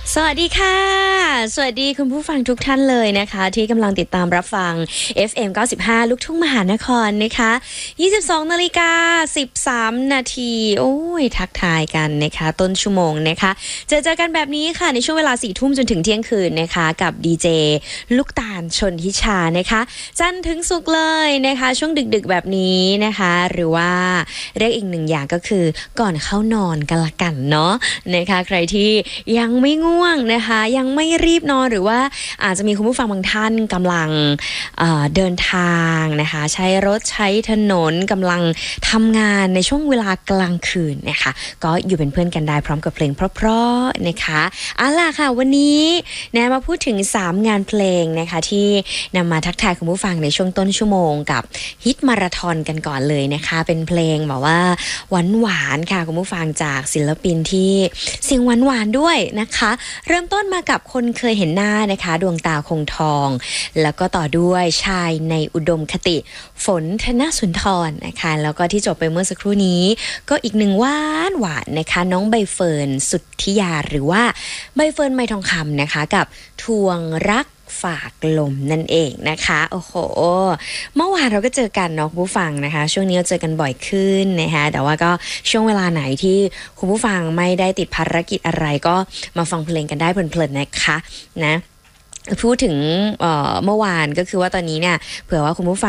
สวัสดีค่ะสวัสดีคุณผู้ฟังทุกท่านเลยนะคะที่กำลังติดตามรับฟัง FM 95ลูกทุ่งมหานครนะคะ22 นาฬิกา 13 นาทีโอ้ยทักทายกันนะคะต้นชั่วโมงนะคะเจอกันแบบนี้ค่ะในช่วงเวลา 4 ทุ่มจนถึงเที่ยงคืนนะคะกับดีเจลูกตาลชนทิชานะคะจันทร์ถึงศุกร์เลยนะคะช่วงดึกๆแบบนี้นะคะหรือว่าเรียกอีกหนึ่งอย่างก็คือก่อนเข้านอนกันละกันเนาะนะคะใครที่ยังไม่ง่วงนะคะยังไม่รีบนอนหรือว่าอาจจะมีคุณผู้ฟังบางท่านกำลังเดินทางนะคะใช้รถใช้ถนนกำลังทำงานในช่วงเวลากลางคืนนะคะก็อยู่เป็นเพื่อนกันได้พร้อมกับเพลงเพราะๆนะคะเอาล่ะค่ะวันนี้นะมาพูดถึง3งานเพลงนะคะที่นำมาทักทายคุณผู้ฟังในช่วงต้นชั่วโมงกับฮิตมาราธอนกันก่อนเลยนะคะเป็นเพลงแบบว่าหวานๆค่ะคุณผู้ฟังจากศิลปินที่เสียงหวานๆด้วยนะคะเริ่มต้นมากับคนเคยเห็นหน้านะคะดวงตาคงทองแล้วก็ต่อด้วยชายในอุดมคติฝนธนสุนทรนะคะแล้วก็ที่จบไปเมื่อสักครู่นี้ก็อีกหนึ่งหวานนะคะน้องใบเฟิร์นสุทธิยาหรือว่าใบเฟิร์นไมทองคำนะคะกับทวงรักฝากลมนั่นเองนะคะโอ้โหเมื่อวานเราก็เจอกันเนาะคุณผู้ฟังนะคะช่วงนี้เราเจอกันบ่อยขึ้นนะคะแต่ว่าก็ช่วงเวลาไหนที่คุณผู้ฟังไม่ได้ติดภารกิจอะไรก็มาฟังเพลงกันได้เพลินๆนะคะนะพูดถึงเมื่อวานก็คือว่าตอนนี้เนี่ยเผื่อว่าคุณผู้ฟัง